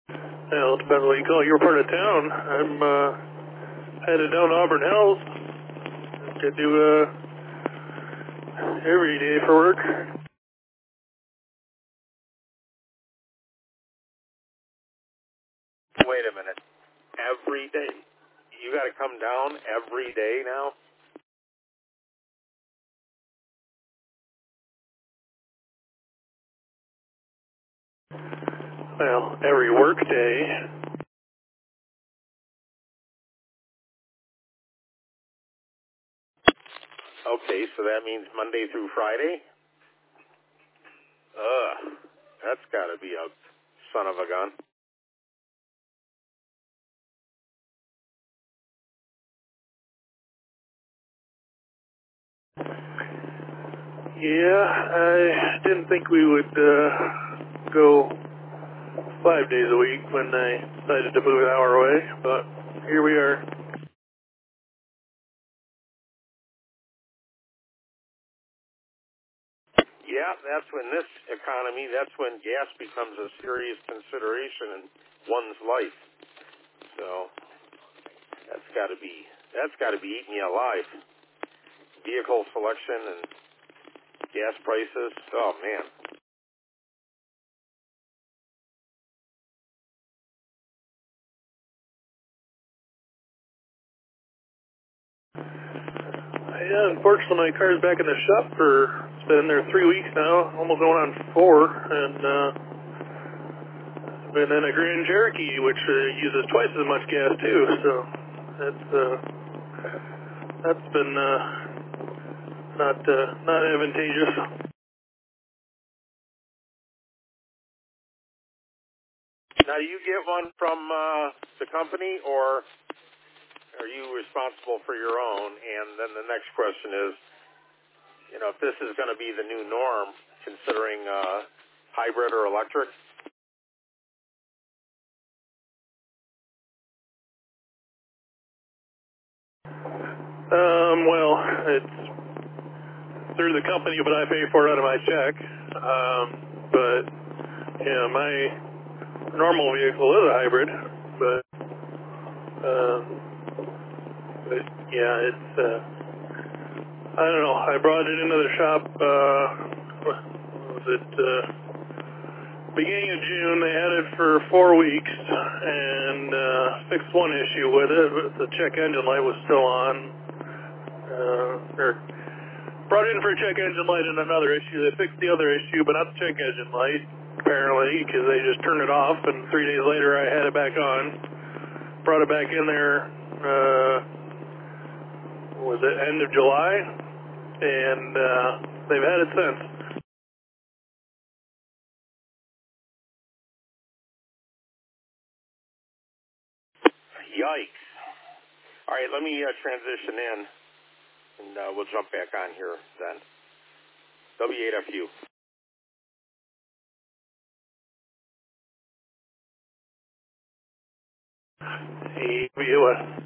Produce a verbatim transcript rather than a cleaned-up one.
Well, it depends what you call your part of town. I'm uh, headed down to Auburn Hills. Get to uh, every day for work. Wait a minute. Every day? You got to come down every day now? Well, every work day. Okay, so that means Monday through Friday? Ugh, that's got to be a son of a gun. Yeah, I didn't think we would uh, go five days a week when I decided to move an hour away, but here we are. Yeah, that's when this economy, that's when gas becomes a serious consideration in one's life. So that's got to be, that's got to be eating you alive. Vehicle selection and gas prices, oh man. Yeah, unfortunately, my car's back in the shop for, it's been in there three weeks now, almost going on four, and uh, been in a Grand Cherokee, which uh, uses twice as much gas too, so that's uh, that's been uh, not uh, not advantageous. Now, do you get one from uh, the company, or are you responsible for your own? And then the next question is, you know, if this is going to be the new norm, considering uh, hybrid or electric. Um, well, it's through the company, but I pay for it out of my check. Um, but yeah, my normal vehicle is a hybrid, but, uh, but yeah, it's uh, I don't know. I brought it into the shop. Uh, what was it? Uh, beginning of June. They had it for four weeks and uh, fixed one issue with it. The check engine light was still on. Uh, or brought in for a check engine light and another issue. They fixed the other issue, but not the check engine light, apparently, because they just turned it off, and three days later I had it back on. Brought it back in there, uh, was it end of July? And uh, they've had it since. Yikes. All right, let me uh, transition in, and uh, we'll jump back on here then. W eight F U. Hey, what?